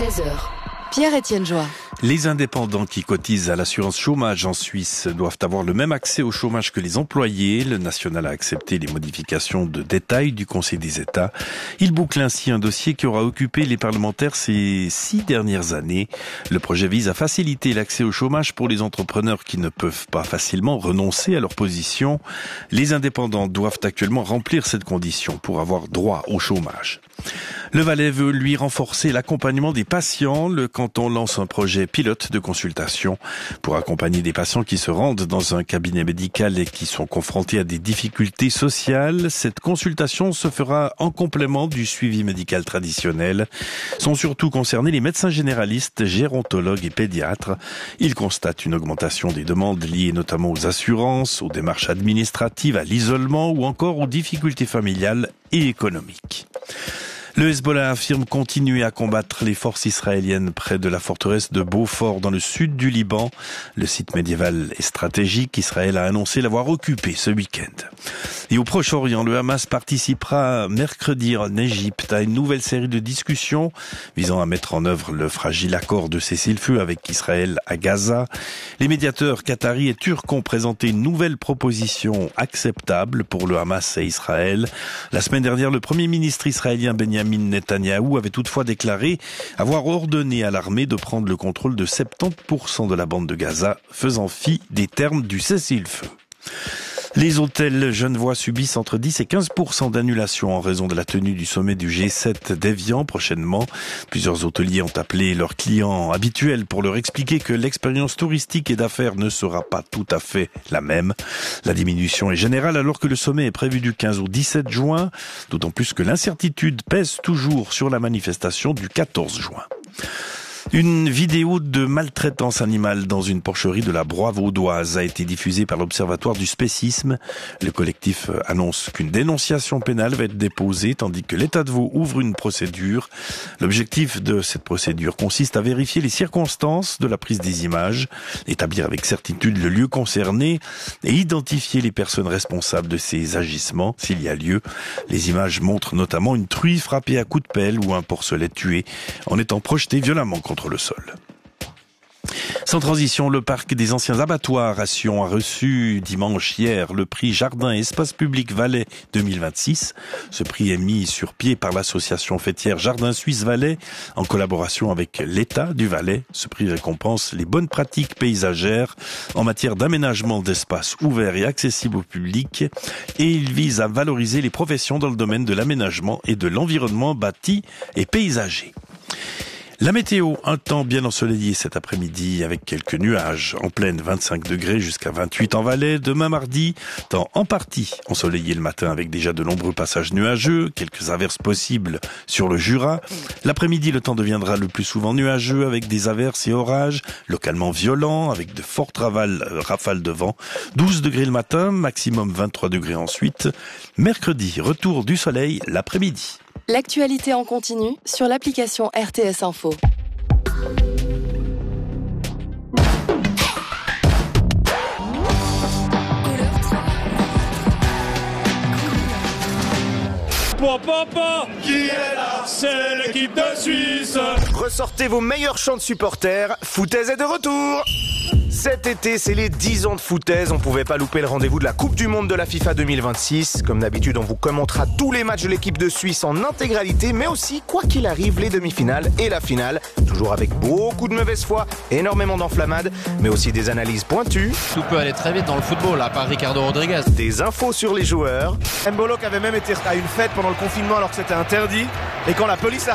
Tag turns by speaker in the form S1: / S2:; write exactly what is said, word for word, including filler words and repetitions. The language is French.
S1: seize heures. Pierre-Étienne Joie.
S2: Les indépendants qui cotisent à l'assurance chômage en Suisse doivent avoir le même accès au chômage que les employés. Le national a accepté les modifications de détail du Conseil des États. Il boucle ainsi un dossier qui aura occupé les parlementaires ces six dernières années. Le projet vise à faciliter l'accès au chômage pour les entrepreneurs qui ne peuvent pas facilement renoncer à leur position. Les indépendants doivent actuellement remplir cette condition pour avoir droit au chômage. Le Valais veut lui renforcer l'accompagnement des patients. Le canton lance un projet pilote de consultation pour accompagner des patients qui se rendent dans un cabinet médical et qui sont confrontés à des difficultés sociales. Cette consultation se fera en complément du suivi médical traditionnel. Sont surtout concernés les médecins généralistes, gérontologues et pédiatres. Ils constatent une augmentation des demandes liées notamment aux assurances, aux démarches administratives, à l'isolement ou encore aux difficultés familiales et économiques. Le Hezbollah affirme continuer à combattre les forces israéliennes près de la forteresse de Beaufort dans le sud du Liban. Le site médiéval et stratégique, Israël a annoncé l'avoir occupé ce week-end. Et au Proche-Orient, le Hamas participera mercredi en Égypte à une nouvelle série de discussions visant à mettre en œuvre le fragile accord de cessez-le-feu avec Israël à Gaza. Les médiateurs qataris et turcs ont présenté une nouvelle proposition acceptable pour le Hamas et Israël. La semaine dernière, le premier ministre israélien Benjamin Netanyahou avait toutefois déclaré avoir ordonné à l'armée de prendre le contrôle de soixante-dix pour cent de la bande de Gaza, faisant fi des termes du cessez-le-feu. Les hôtels genevois subissent entre dix et quinze pour cent d'annulation en raison de la tenue du sommet du G sept d'Évian prochainement. Plusieurs hôteliers ont appelé leurs clients habituels pour leur expliquer que l'expérience touristique et d'affaires ne sera pas tout à fait la même. La diminution est générale alors que le sommet est prévu du quinze au dix-sept juin, d'autant plus que l'incertitude pèse toujours sur la manifestation du quatorze juin. Une vidéo de maltraitance animale dans une porcherie de la Broye vaudoise a été diffusée par l'Observatoire du spécisme. Le collectif annonce qu'une dénonciation pénale va être déposée tandis que l'État de Vaud ouvre une procédure. L'objectif de cette procédure consiste à vérifier les circonstances de la prise des images, établir avec certitude le lieu concerné et identifier les personnes responsables de ces agissements s'il y a lieu. Les images montrent notamment une truie frappée à coups de pelle ou un porcelet tué en étant projeté violemment contre le sol. Sans transition, le parc des anciens abattoirs à Sion a reçu dimanche hier le prix Jardin et Espace Public Valais deux mille vingt-six. Ce prix est mis sur pied par l'association fêtière Jardin Suisse Valais en collaboration avec l'État du Valais. Ce prix récompense les bonnes pratiques paysagères en matière d'aménagement d'espaces ouverts et accessibles au public et il vise à valoriser les professions dans le domaine de l'aménagement et de l'environnement bâti et paysager. La météo, un temps bien ensoleillé cet après-midi avec quelques nuages. En pleine vingt-cinq degrés jusqu'à vingt-huit en Valais. Demain mardi, temps en partie ensoleillé le matin avec déjà de nombreux passages nuageux, quelques averses possibles sur le Jura. L'après-midi, le temps deviendra le plus souvent nuageux avec des averses et orages, localement violents avec de fortes rafales, rafales de vent. douze degrés le matin, maximum vingt-trois degrés ensuite. Mercredi, retour du soleil l'après-midi.
S1: L'actualité en continu sur l'application R T S Info.
S3: Papa, qui est là? C'est l'équipe de Suisse.
S4: Ressortez vos meilleurs chants de supporters, Foutaise est de retour. Cet été, c'est les dix ans de Foutaise. On pouvait pas louper le rendez-vous de la Coupe du Monde de la FIFA deux mille vingt-six. Comme d'habitude, on vous commentera tous les matchs de l'équipe de Suisse en intégralité, mais aussi, quoi qu'il arrive, les demi-finales et la finale. Toujours avec beaucoup de mauvaise foi, énormément d'enflammades, mais aussi des analyses pointues.
S5: Tout peut aller très vite dans le football, à part Ricardo Rodriguez.
S4: Des infos sur les joueurs.
S6: Mbolo qui avait même été à une fête pendant le confinement alors que c'était interdit. Et quand la police